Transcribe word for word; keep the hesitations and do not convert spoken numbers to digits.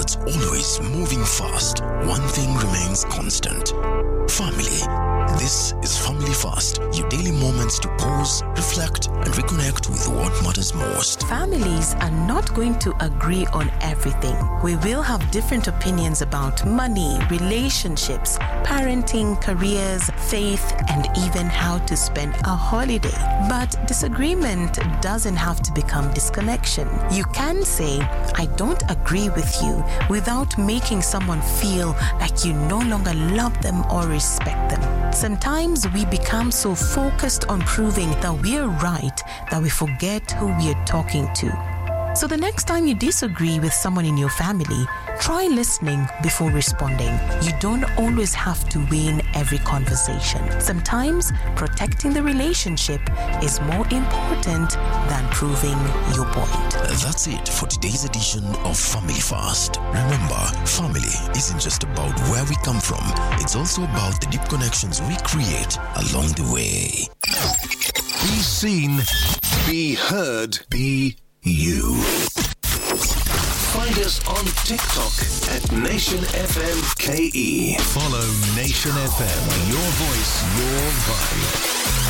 world's always moving fast, one thing remains constant. Family. This is Family Fast, your daily moments to pause, reflect, and reconnect with what matters most. Families are not going to agree on everything. We will have different opinions about money, relationships, parenting, careers, faith, and even how to spend a holiday. But disagreement doesn't have to become disconnection. You can say, I don't agree with you, without making someone feel like you no longer love them or respect them. Sometimes we become so focused on proving that we're right that we forget who we're talking to. So the next time you disagree with someone in your family, try listening before responding. You don't always have to win every conversation. Sometimes protecting the relationship is more important than proving your point. That's it for today's edition of Family Fast. Remember, family isn't just about where we come from. It's also about the deep connections we create along the way. Be seen, be heard, be you. Find us on TikTok at Nation F M K E. Follow Nation F M, your voice, your vibe.